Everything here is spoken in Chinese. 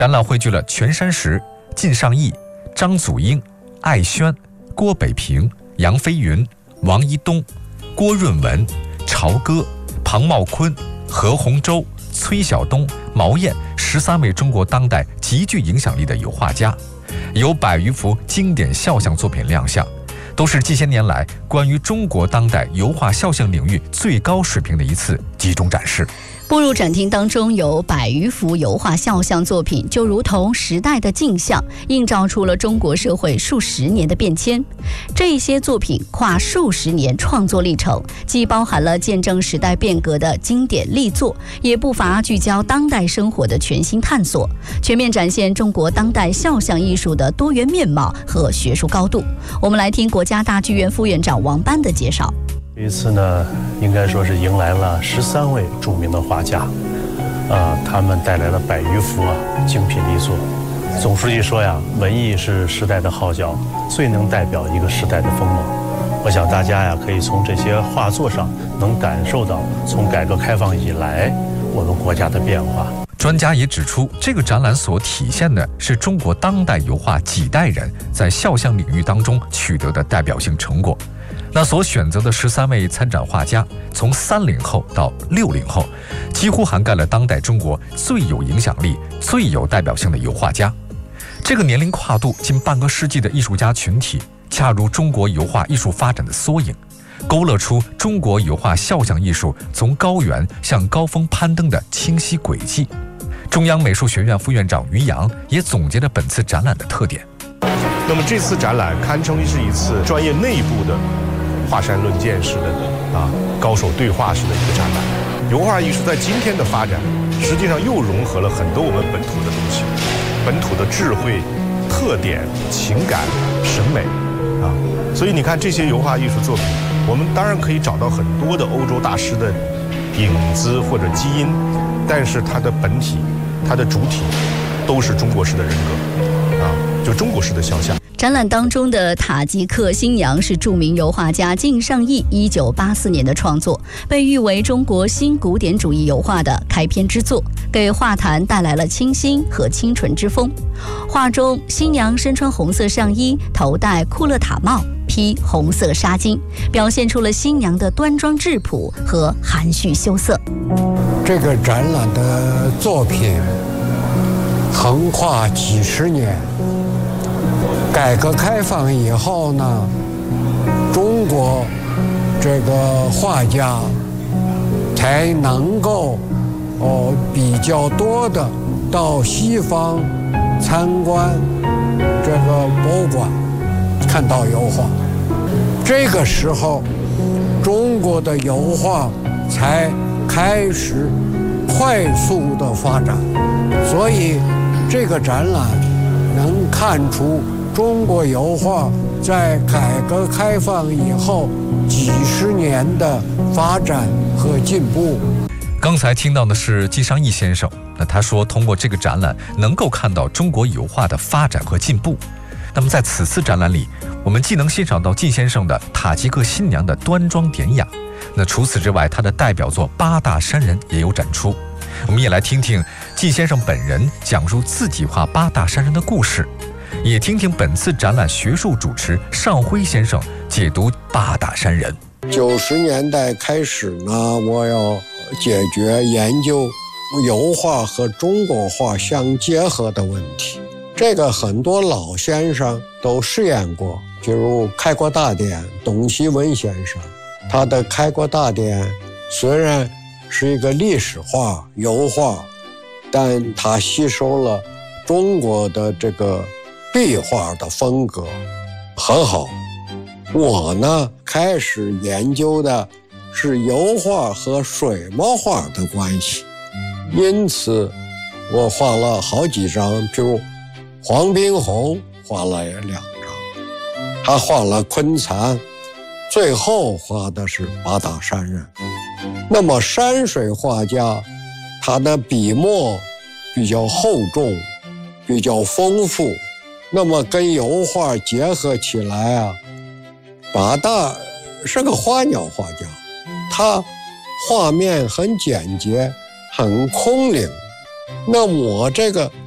展览汇聚了全山石、靳尚义、张祖英、艾轩、郭北平、杨飞云、王一东、郭润文、朝歌、庞茂坤、何鸿洲、崔晓东、毛燕13位中国当代极具影响力的油画家，有100余幅经典肖像作品亮相，都是近些年来关于中国当代油画肖像领域最高水平的一次集中展示。 步入展厅当中有100余幅油画肖像作品，就如同时代的镜像，映照出了中国社会数十年的变迁。这些作品跨数十年创作历程，既包含了见证时代变革的经典力作，也不乏聚焦当代生活的全新探索，全面展现中国当代肖像艺术的多元面貌和学术高度。我们来听国家大剧院副院长王班的介绍。 这一次呢，应该说是迎来了13位著名的画家，他们带来了100余幅精品力作。总书记说呀，文艺是时代的号角，最能代表一个时代的风貌。我想大家呀，可以从这些画作上能感受到从改革开放以来我们国家的变化。 专家也指出，这个展览所体现的是中国当代油画几代人在肖像领域当中取得的代表性成果。那所选择的13位参展画家，从30后到60后，几乎涵盖了当代中国最有影响力、最有代表性的油画家。这个年龄跨度近半个世纪的艺术家群体，恰如中国油画艺术发展的缩影，勾勒出中国油画肖像艺术从高原向高峰攀登的清晰轨迹。中央美术学院副院长于洋也总结了本次展览的特点。 那么这次展览堪称是一次专业内部的华山论剑式的高手对话式的一个展览。油画艺术在今天的发展，实际上又融合了很多我们本土的东西，本土的智慧、特点、情感、审美所以你看这些油画艺术作品，我们当然可以找到很多的欧洲大师的影子或者基因，但是它的本体、它的主体都是中国式的人格就中国式的肖像。 展览当中的塔吉克新娘是著名油画家靳尚义1984年的创作，被誉为中国新古典主义油画的开篇之作，给画坛带来了清新和清纯之风。画中新娘身穿红色上衣，头戴库勒塔帽，披红色纱巾，表现出了新娘的端庄质朴和含蓄羞涩。 这个展览的作品横跨几十年。改革开放以后呢，中国这个画家才能够比较多的到西方参观这个博物馆，看到油画。这个时候，中国的油画才开始快速的发展，所以这个展览能看出中国油画在改革开放以后几十年的发展和进步。 刚才听到的是靳尚义先生，那他说通过这个展览能够看到中国油画的发展和进步。那么在此次展览里，我们既能欣赏到靳先生的塔吉克新娘的端庄典雅，那除此之外，他的代表作八大山人也有展出。我们也来听听靳先生本人讲述自己画八大山人的故事，也听听本次展览学术主持尚辉先生解读八大山人。 90年代开始呢，我要解决研究油画和中国画相结合的问题。这个很多老先生都试验过，比如开国大典董希文先生，他的开国大典虽然是一个历史画油画，但他吸收了中国的这个壁画的风格，很好。我呢，开始研究的是油画和水墨画的关系，因此我画了好几张，比如黄宾虹画了2张，他画了昆蚕，最后画的是八大山人。那么山水画家，他的笔墨比较厚重，比较丰富，那么跟油画结合起来啊，八大是个花鸟画家，他画面很简洁，很空灵。那我这个